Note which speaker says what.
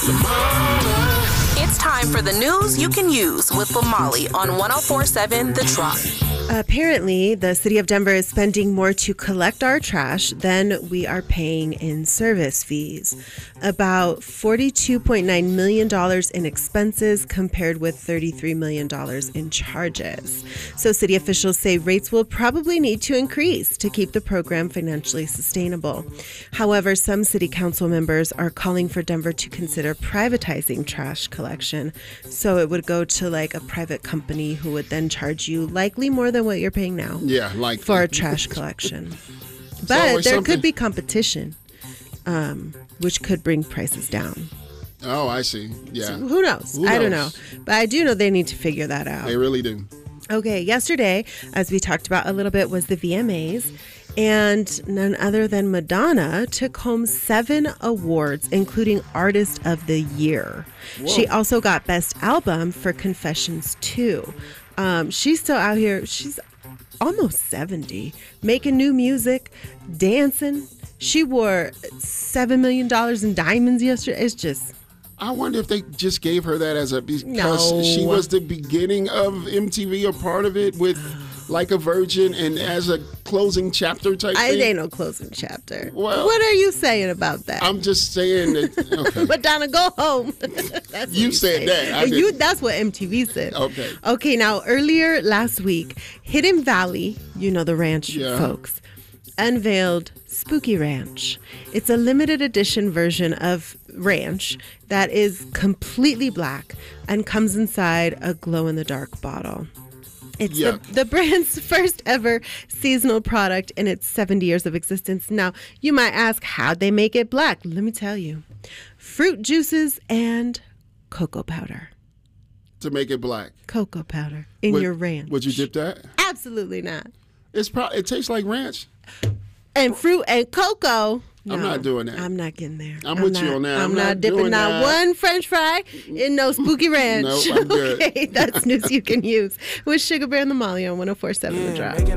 Speaker 1: It's time for the news you can use with Lamali on 104.7 The Drop.
Speaker 2: Apparently, the city of Denver is spending more to collect our trash than we are paying in service fees. About $42.9 million in expenses compared with $33 million in charges. So city officials say rates will probably need to increase to keep the program financially sustainable. However, some city council members are calling for Denver to consider privatizing trash collection. So it would go to like a private company who would then charge you likely more than what you're paying now.
Speaker 3: Yeah, like
Speaker 2: for trash collection. But there could be competition, which could bring prices down.
Speaker 3: Oh, I see. Yeah.
Speaker 2: So who knows? I don't know. But I do know they need to figure that out.
Speaker 3: They really do.
Speaker 2: Okay, yesterday, as we talked about a little bit, was the VMAs. And none other than Madonna took home 7 awards, including Artist of the Year. Whoa. She also got Best Album for Confessions 2. She's still out here. She's almost 70, making new music, dancing. She wore $7 million in diamonds yesterday. It's just...
Speaker 3: I wonder if they just gave her that because she was the beginning of MTV, a part of it with Like a Virgin and as a closing chapter type thing.
Speaker 2: It ain't no closing chapter.
Speaker 3: Well,
Speaker 2: what are you saying about that?
Speaker 3: I'm just saying that. Okay.
Speaker 2: Madonna, go home. That's
Speaker 3: you said that.
Speaker 2: That's what MTV said.
Speaker 3: Okay.
Speaker 2: Okay, now earlier last week, Hidden Valley, the ranch folks, unveiled Spooky Ranch. It's a limited edition version of Ranch that is completely black and comes inside a glow-in-the-dark bottle. It's the brand's first ever seasonal product in its 70 years of existence. Now, you might ask, how'd they make it black? Let me tell you. Fruit juices and cocoa powder.
Speaker 3: To make it black?
Speaker 2: Cocoa powder in your ranch.
Speaker 3: Would you dip that?
Speaker 2: Absolutely not.
Speaker 3: It tastes like ranch.
Speaker 2: And fruit and cocoa. No,
Speaker 3: I'm not doing that.
Speaker 2: I'm not getting there.
Speaker 3: I'm with you on that.
Speaker 2: I'm not dipping not one French fry in no Spooky Ranch.
Speaker 3: No, I'm good.
Speaker 2: Okay, that's news you can use with Sugar Bear and the Molly on 104.7 The Drop.